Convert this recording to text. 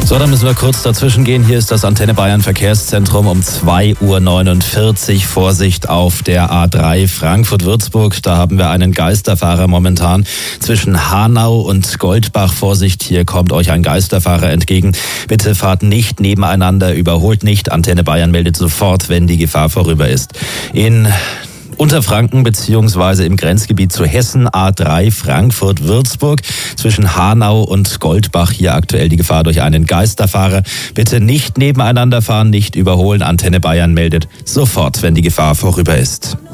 So, dann müssen wir kurz dazwischen gehen. Hier ist das Antenne Bayern Verkehrszentrum um 2:49 Uhr. Vorsicht auf der A3 Frankfurt-Würzburg. Da haben wir einen Geisterfahrer momentan zwischen Hanau und Goldbach. Vorsicht, hier kommt euch ein Geisterfahrer entgegen. Bitte fahrt nicht nebeneinander, überholt nicht. Antenne Bayern meldet sofort, wenn die Gefahr vorüber ist. In Unterfranken bzw. im Grenzgebiet zu Hessen, A3 Frankfurt-Würzburg. Zwischen Hanau und Goldbach hier aktuell die Gefahr durch einen Geisterfahrer. Bitte nicht nebeneinander fahren, nicht überholen. Antenne Bayern meldet sofort, wenn die Gefahr vorüber ist.